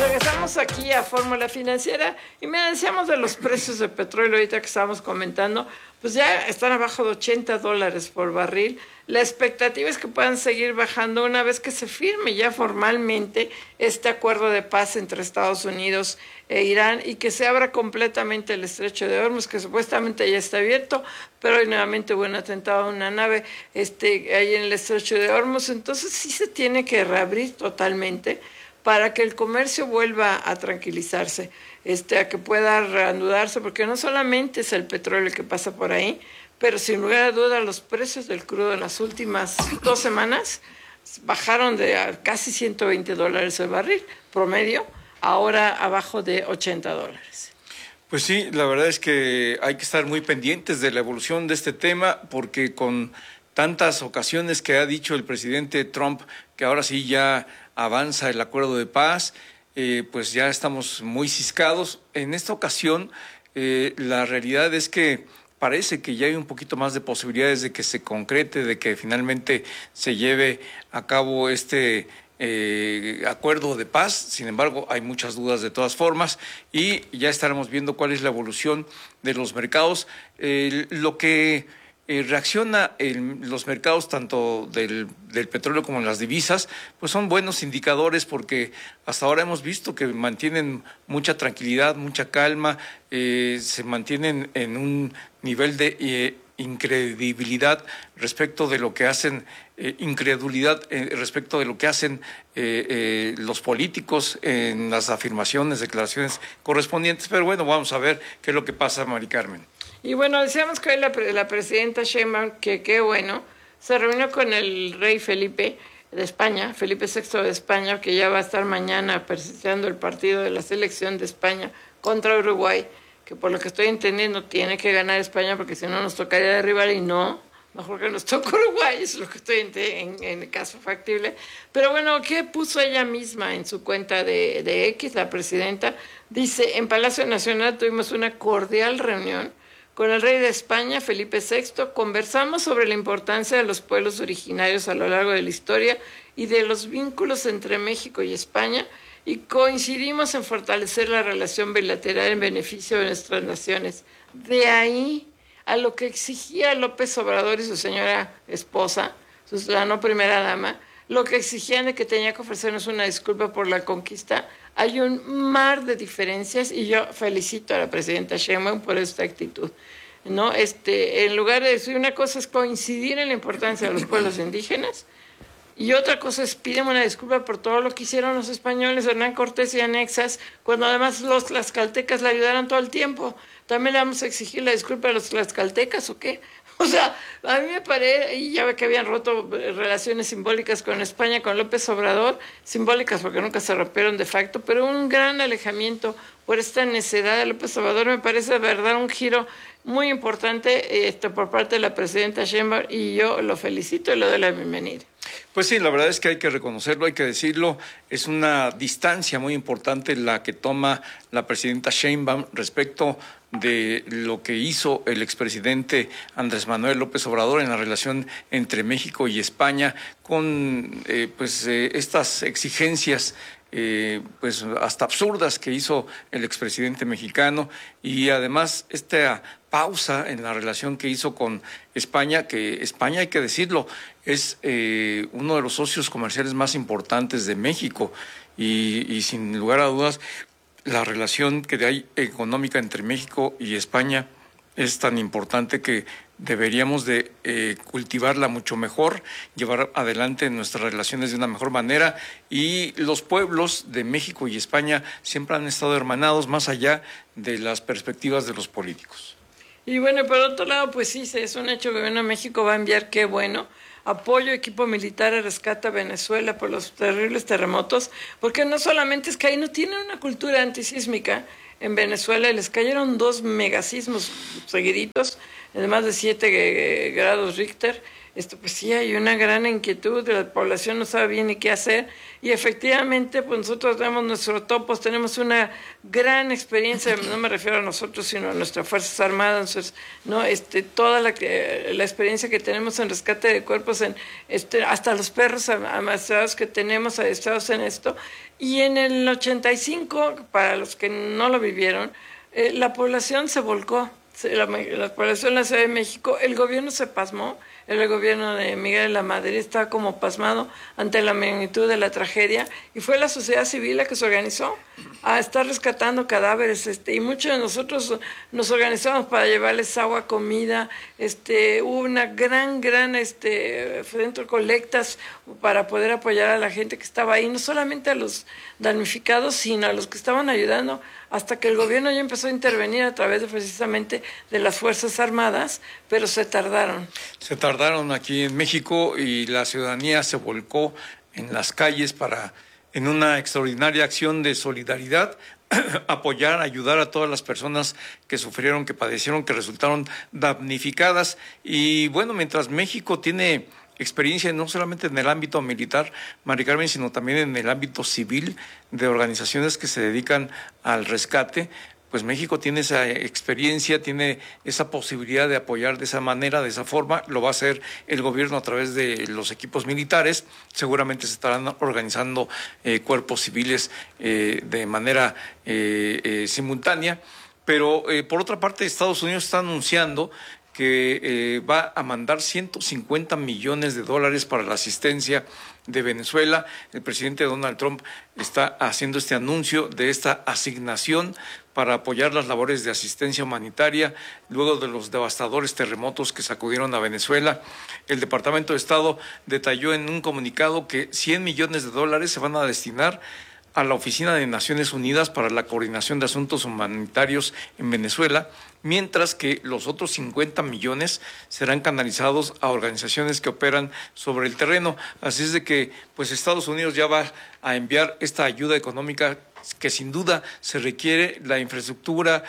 Regresamos aquí a Fórmula Financiera y me decíamos de los precios de petróleo ahorita que estábamos comentando, pues ya están abajo de $80 por barril. La expectativa es que puedan seguir bajando una vez que se firme ya formalmente este acuerdo de paz entre Estados Unidos e Irán y que se abra completamente el estrecho de Hormuz, que supuestamente ya está abierto, pero hoy nuevamente hubo un atentado a una nave ahí en el estrecho de Hormuz. Entonces sí se tiene que reabrir totalmente para que el comercio vuelva a tranquilizarse, a que pueda reanudarse, porque no solamente es el petróleo el que pasa por ahí, pero sin lugar a duda los precios del crudo en las últimas 2 semanas bajaron de a casi $120 el barril promedio, ahora abajo de $80. Pues sí, la verdad es que hay que estar muy pendientes de la evolución de este tema, porque con tantas ocasiones que ha dicho el presidente Trump que ahora sí ya avanza el acuerdo de paz, pues ya estamos muy ciscados. En esta ocasión, la realidad es que parece que ya hay un poquito más de posibilidades de que se concrete, de que finalmente se lleve a cabo este acuerdo de paz. Sin embargo, hay muchas dudas de todas formas y ya estaremos viendo cuál es la evolución de los mercados. Lo que reacciona en los mercados tanto del petróleo como en las divisas, pues son buenos indicadores, porque hasta ahora hemos visto que mantienen mucha tranquilidad, mucha calma, se mantienen en un nivel de incredibilidad respecto de lo que hacen, incredulidad respecto de lo que hacen los políticos en las afirmaciones, declaraciones correspondientes. Pero bueno, vamos a ver qué es lo que pasa, Mari Carmen. Y bueno, decíamos que hoy la presidenta Sheinbaum, que qué bueno, se reunió con el rey Felipe de España, Felipe VI de España, que ya va a estar mañana presentando el partido de la selección de España contra Uruguay, que por lo que estoy entendiendo tiene que ganar España porque si no nos tocaría de rival, y no, mejor que nos toque Uruguay, es lo que estoy en el caso factible. Pero bueno, ¿qué puso ella misma en su cuenta de X, la presidenta? Dice, en Palacio Nacional tuvimos una cordial reunión con el rey de España, Felipe VI, conversamos sobre la importancia de los pueblos originarios a lo largo de la historia y de los vínculos entre México y España, y coincidimos en fortalecer la relación bilateral en beneficio de nuestras naciones. De ahí a lo que exigía López Obrador y su señora esposa, la no primera dama, lo que exigían de que tenía que ofrecernos una disculpa por la conquista. Hay un mar de diferencias y yo felicito a la presidenta Sheinbaum por esta actitud, ¿no? En lugar de decir, una cosa es coincidir en la importancia de los pueblos indígenas y otra cosa es pídeme una disculpa por todo lo que hicieron los españoles, Hernán Cortés y anexas, cuando además los tlaxcaltecas la ayudaron todo el tiempo. ¿También le vamos a exigir la disculpa a los tlaxcaltecas o qué? O sea, a mí me parece, y ya ve que habían roto relaciones simbólicas con España, con López Obrador, simbólicas porque nunca se rompieron de facto, pero un gran alejamiento por esta necedad de López Obrador. Me parece de verdad un giro muy importante por parte de la presidenta Sheinbaum, y yo lo felicito y le doy la bienvenida. Pues sí, la verdad es que hay que reconocerlo, hay que decirlo, es una distancia muy importante la que toma la presidenta Sheinbaum respecto de lo que hizo el expresidente Andrés Manuel López Obrador en la relación entre México y España, con estas exigencias pues hasta absurdas que hizo el expresidente mexicano, y además esta pausa en la relación que hizo con España, que España, hay que decirlo, es uno de los socios comerciales más importantes de México, y sin lugar a dudas la relación que hay económica entre México y España es tan importante que deberíamos de cultivarla mucho mejor, llevar adelante nuestras relaciones de una mejor manera, y los pueblos de México y España siempre han estado hermanados más allá de las perspectivas de los políticos. Y bueno, por otro lado, pues sí, es un hecho que bueno, México va a enviar, qué bueno, apoyo, equipo militar a rescate a Venezuela por los terribles terremotos, porque no solamente es que ahí no tienen una cultura antisísmica. En Venezuela les cayeron 2 megasismos seguiditos, de más de 7 grados Richter, pues sí hay una gran inquietud, la población no sabe bien ni qué hacer, y efectivamente pues nosotros tenemos nuestros topos, tenemos una gran experiencia, no me refiero a nosotros, sino a nuestras Fuerzas Armadas, ¿no? Toda la experiencia que tenemos en rescate de cuerpos, hasta los perros amaestrados que tenemos adiestrados en esto, y en el 85, para los que no lo vivieron, la población se volcó. La población de la Ciudad de México, el gobierno se pasmó, el gobierno de Miguel de la Madrid estaba como pasmado ante la magnitud de la tragedia, y fue la sociedad civil la que se organizó a estar rescatando cadáveres, y muchos de nosotros nos organizamos para llevarles agua, comida, hubo una gran centro de colectas para poder apoyar a la gente que estaba ahí, no solamente a los damnificados, sino a los que estaban ayudando, hasta que el gobierno ya empezó a intervenir a través de precisamente de las Fuerzas Armadas, pero se tardaron. Se tardaron aquí en México y la ciudadanía se volcó en las calles para, en una extraordinaria acción de solidaridad, apoyar, ayudar a todas las personas que sufrieron, que padecieron, que resultaron damnificadas. Y bueno, mientras México tiene experiencia no solamente en el ámbito militar, Mari Carmen, sino también en el ámbito civil de organizaciones que se dedican al rescate, pues México tiene esa experiencia, tiene esa posibilidad de apoyar de esa manera, de esa forma. Lo va a hacer el gobierno a través de los equipos militares. Seguramente se estarán organizando cuerpos civiles de manera simultánea. Pero por otra parte, Estados Unidos está anunciando que va a mandar 150 millones de dólares para la asistencia de Venezuela. El presidente Donald Trump está haciendo este anuncio de esta asignación para apoyar las labores de asistencia humanitaria luego de los devastadores terremotos que sacudieron a Venezuela. El Departamento de Estado detalló en un comunicado que 100 millones de dólares se van a destinar a la Oficina de Naciones Unidas para la Coordinación de Asuntos Humanitarios en Venezuela, mientras que los otros 50 millones serán canalizados a organizaciones que operan sobre el terreno. Así es de que pues Estados Unidos ya va a enviar esta ayuda económica que sin duda se requiere, la infraestructura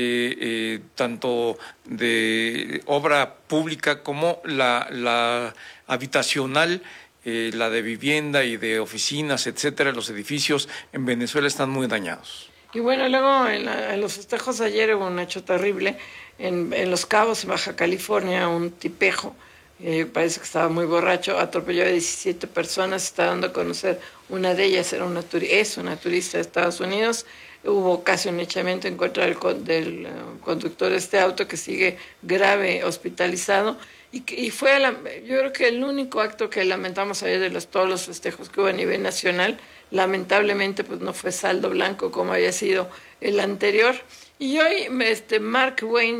tanto de obra pública como la habitacional, la de vivienda y de oficinas, etcétera. Los edificios en Venezuela están muy dañados. Y bueno, luego en los festejos ayer hubo un hecho terrible en Los Cabos, en Baja California, un tipejo, parece que estaba muy borracho, atropelló a 17 personas, está dando a conocer, una de ellas es una turista de Estados Unidos. Hubo casi un linchamiento en contra del conductor de este auto, que sigue grave, hospitalizado. Y fue, yo creo que el único acto que lamentamos ayer de todos los festejos que hubo a nivel nacional. Lamentablemente pues no fue saldo blanco como había sido el anterior. Y hoy Mark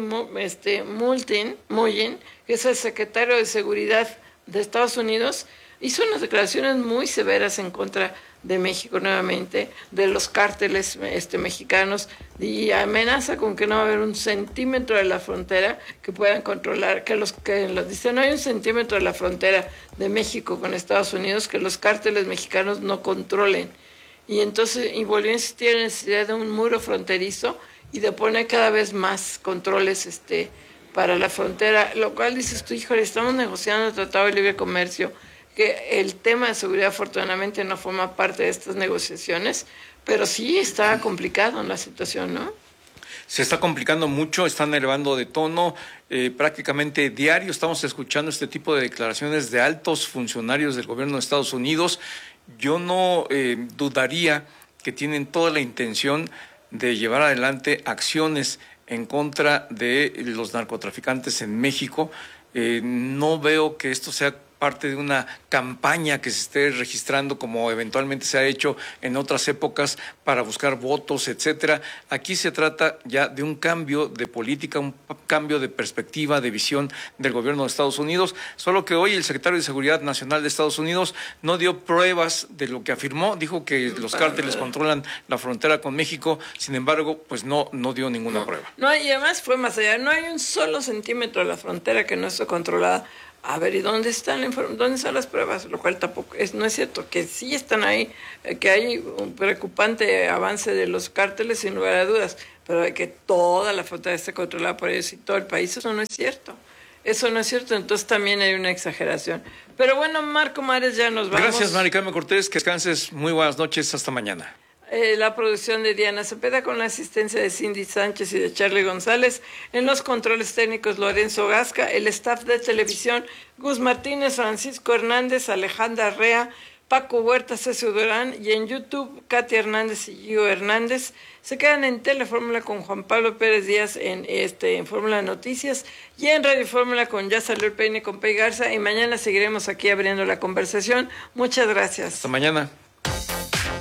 Mullen, que es el secretario de Seguridad de Estados Unidos, hizo unas declaraciones muy severas en contra de México nuevamente, de los cárteles mexicanos, y amenaza con que no va a haber un centímetro de la frontera que puedan controlar, que dice, no hay un centímetro de la frontera de México con Estados Unidos que los cárteles mexicanos no controlen. Y entonces, y volvió a insistir en la necesidad de un muro fronterizo y de poner cada vez más controles para la frontera, lo cual dices tú, híjole, estamos negociando el Tratado de Libre Comercio, que el tema de seguridad afortunadamente no forma parte de estas negociaciones, pero sí está complicado la situación, ¿no? Se está complicando mucho, están elevando de tono, prácticamente diario estamos escuchando este tipo de declaraciones de altos funcionarios del gobierno de Estados Unidos. Yo no dudaría que tienen toda la intención de llevar adelante acciones en contra de los narcotraficantes en México. No veo que esto sea parte de una campaña que se esté registrando como eventualmente se ha hecho en otras épocas para buscar votos, etcétera. Aquí se trata ya de un cambio de política, un cambio de perspectiva, de visión del gobierno de Estados Unidos, solo que hoy el secretario de Seguridad Nacional de Estados Unidos no dio pruebas de lo que afirmó, dijo que los cárteles controlan la frontera con México, sin embargo, pues no dio ninguna prueba. No, y además fue más allá, no hay un solo centímetro de la frontera que no esté controlada. A ver, ¿y dónde están las pruebas? Lo cual tampoco no es cierto, que sí están ahí, que hay un preocupante avance de los cárteles sin lugar a dudas, pero de que toda la frontera esté controlada por ellos y todo el país, eso no es cierto. Eso no es cierto, entonces también hay una exageración. Pero bueno, Marco Mares, ya nos vamos. Gracias, Mari Carmen Cortés, que descanses. Muy buenas noches, hasta mañana. La producción de Diana Cepeda con la asistencia de Cindy Sánchez y de Charlie González. En los controles técnicos Lorenzo Gasca. El staff de televisión Gus Martínez, Francisco Hernández, Alejandra Rea, Paco Huerta, César Durán. Y en YouTube Katia Hernández y Gio Hernández. Se quedan en Telefórmula con Juan Pablo Pérez Díaz en Fórmula Noticias. Y en Radio Fórmula con Ya Salió el Peine con Pei Garza. Y mañana seguiremos aquí abriendo la conversación. Muchas gracias. Hasta mañana.